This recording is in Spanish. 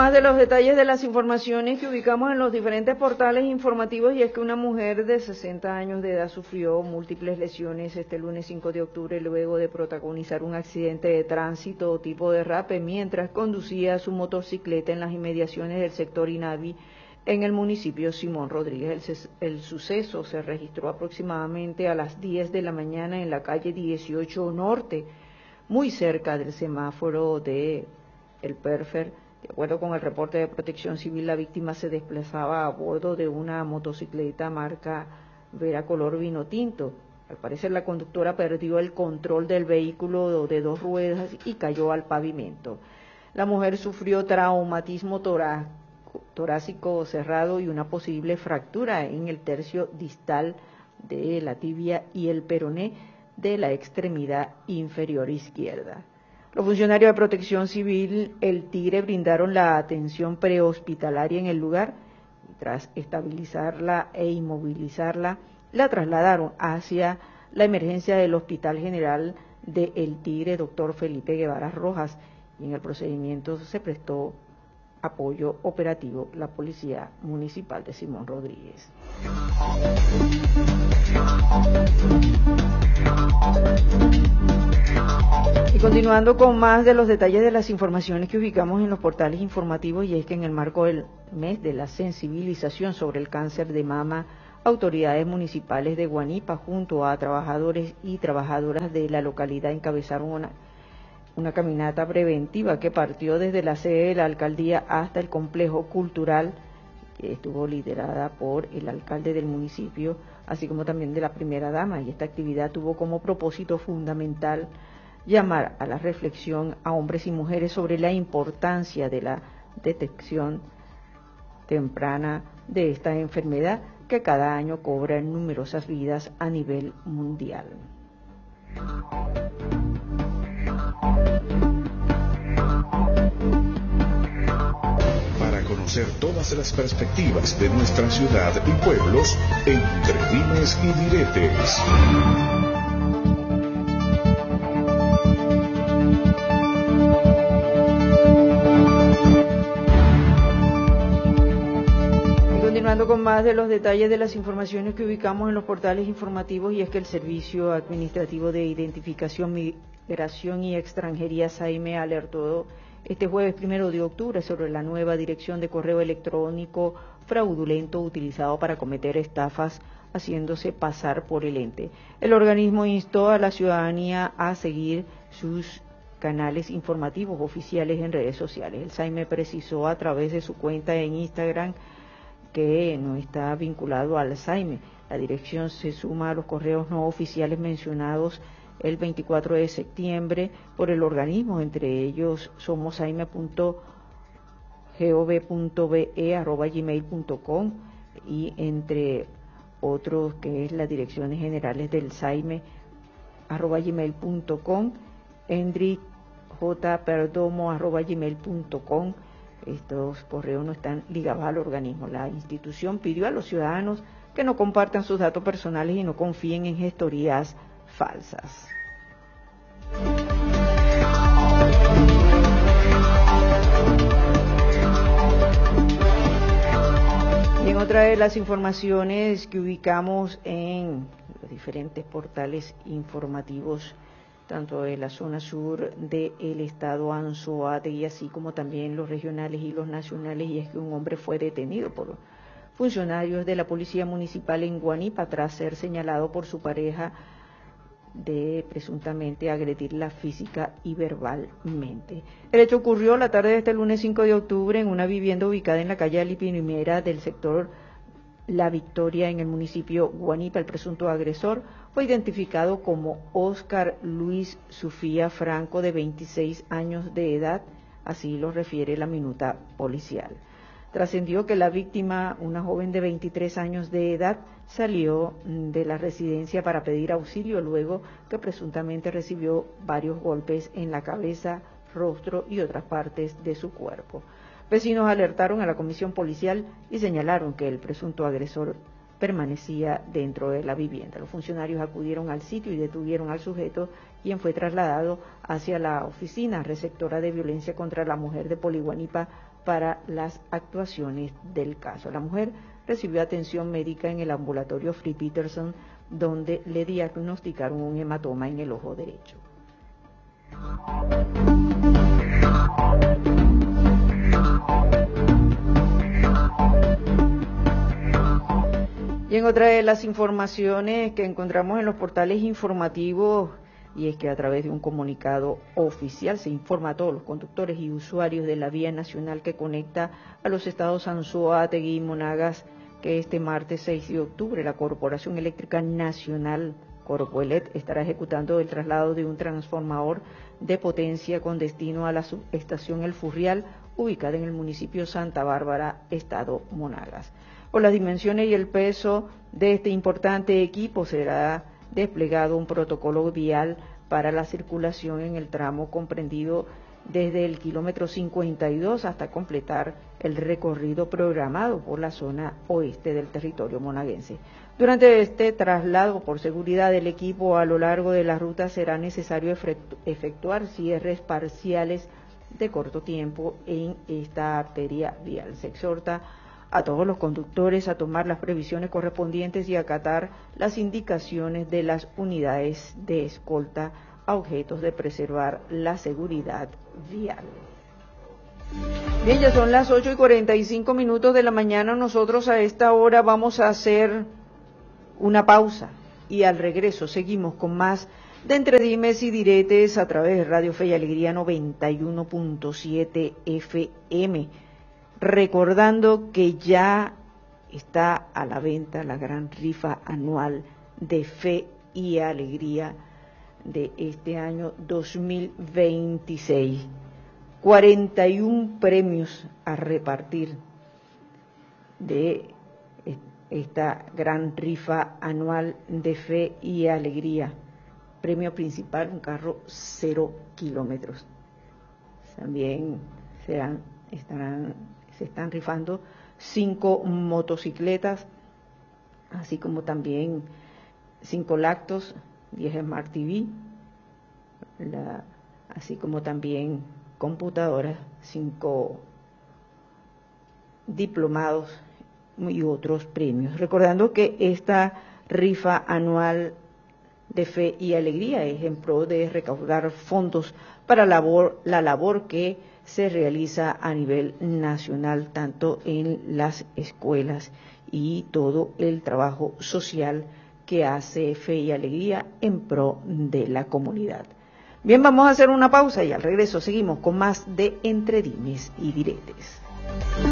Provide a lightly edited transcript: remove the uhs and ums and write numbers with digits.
más de los detalles de las informaciones que ubicamos en los diferentes portales informativos, y es que una mujer de 60 años de edad sufrió múltiples lesiones este lunes 5 de octubre luego de protagonizar un accidente de tránsito tipo derrape mientras conducía su motocicleta en las inmediaciones del sector Inavi en el municipio Simón Rodríguez. El suceso se registró aproximadamente a las 10 de la mañana en la calle 18 Norte, muy cerca del semáforo de El Perfer. De acuerdo con el reporte de Protección Civil, la víctima se desplazaba a bordo de una motocicleta marca Vera color vino tinto. Al parecer, la conductora perdió el control del vehículo de dos ruedas y cayó al pavimento. La mujer sufrió traumatismo torácico cerrado y una posible fractura en el tercio distal de la tibia y el peroné de la extremidad inferior izquierda. Los funcionarios de Protección Civil El Tigre brindaron la atención prehospitalaria en el lugar y tras estabilizarla e inmovilizarla, la trasladaron hacia la emergencia del Hospital General de El Tigre, doctor Felipe Guevara Rojas, y en el procedimiento se prestó apoyo operativo la Policía Municipal de Simón Rodríguez. Y continuando con más de los detalles de las informaciones que ubicamos en los portales informativos, y es que en el marco del mes de la sensibilización sobre el cáncer de mama, autoridades municipales de Guanipa junto a trabajadores y trabajadoras de la localidad encabezaron una caminata preventiva que partió desde la sede de la alcaldía hasta el complejo cultural, que estuvo liderada por el alcalde del municipio, así como también de la primera dama, y esta actividad tuvo como propósito fundamental llamar a la reflexión a hombres y mujeres sobre la importancia de la detección temprana de esta enfermedad que cada año cobra numerosas vidas a nivel mundial. Para conocer todas las perspectivas de nuestra ciudad y pueblos, entre dimes y diretes. Continuando con más de los detalles de las informaciones que ubicamos en los portales informativos, y es que el Servicio Administrativo de Identificación, Migración y Extranjería, SAIME, alertó este jueves 1 de octubre sobre la nueva dirección de correo electrónico fraudulento utilizado para cometer estafas haciéndose pasar por el ente. El organismo instó a la ciudadanía a seguir sus canales informativos oficiales en redes sociales. El SAIME precisó a través de su cuenta en Instagram que no está vinculado al SAIME. La dirección se suma a los correos no oficiales mencionados el 24 de septiembre por el organismo, entre ellos somosaime.gov.be@gmail.com y entre otros que es las direcciones generales del SAIME @gmail.com, endricjperdomo@gmail.com. Estos correos no están ligados al organismo. La institución pidió a los ciudadanos que no compartan sus datos personales y no confíen en gestorías falsas. Y en otra de las informaciones que ubicamos en los diferentes portales informativos, tanto de la zona sur del estado Anzoátegui, así como también los regionales y los nacionales, y es que un hombre fue detenido por funcionarios de la Policía Municipal en Guanipa tras ser señalado por su pareja de presuntamente agredirla física y verbalmente. El hecho ocurrió la tarde de este lunes 5 de octubre en una vivienda ubicada en la calle Alipinimera del sector La Victoria en el municipio Guanipa. El presunto agresor fue identificado como Óscar Luis Sufía Franco, de 26 años de edad, así lo refiere la minuta policial. Trascendió que la víctima, una joven de 23 años de edad, salió de la residencia para pedir auxilio luego que presuntamente recibió varios golpes en la cabeza, rostro y otras partes de su cuerpo. Vecinos alertaron a la comisión policial y señalaron que el presunto agresor permanecía dentro de la vivienda. Los funcionarios acudieron al sitio y detuvieron al sujeto, quien fue trasladado hacia la oficina receptora de violencia contra la mujer de Poliguanipa para las actuaciones del caso. La mujer recibió atención médica en el ambulatorio Free Peterson, donde le diagnosticaron un hematoma en el ojo derecho. Y en otra de las informaciones que encontramos en los portales informativos, y es que a través de un comunicado oficial se informa a todos los conductores y usuarios de la vía nacional que conecta a los estados Anzoátegui y Monagas que este martes 6 de octubre la Corporación Eléctrica Nacional, Corpoelet, estará ejecutando el traslado de un transformador de potencia con destino a la subestación El Furrial, ubicada en el municipio Santa Bárbara, estado Monagas. Por las dimensiones y el peso de este importante equipo será desplegado un protocolo vial para la circulación en el tramo comprendido desde el kilómetro 52 hasta completar el recorrido programado por la zona oeste del territorio monaguense. Durante este traslado, por seguridad del equipo a lo largo de la ruta, será necesario efectuar cierres parciales de corto tiempo en esta arteria vial. Se exhorta a todos los conductores a tomar las previsiones correspondientes y acatar las indicaciones de las unidades de escolta a objetos de preservar la seguridad vial. Bien, ya son las 8:45 de la mañana. Nosotros a esta hora vamos a hacer una pausa y al regreso seguimos con más de Entre Dimes y Diretes a través de Radio Fe y Alegría 91.7 FM. Recordando que ya está a la venta la gran rifa anual de Fe y Alegría de este año 2026. 41 premios a repartir de esta gran rifa anual de Fe y Alegría. Premio principal, un carro 0 kilómetros. También se están rifando 5 motocicletas, así como también 5 lactos, 10 Smart TV, así como también computadoras, 5 diplomados y otros premios. Recordando que esta rifa anual de Fe y Alegría es en pro de recaudar fondos para la labor que se realiza a nivel nacional, tanto en las escuelas y todo el trabajo social que hace Fe y Alegría en pro de la comunidad. Bien, vamos a hacer una pausa y al regreso seguimos con más de Entre Dimes y Diretes.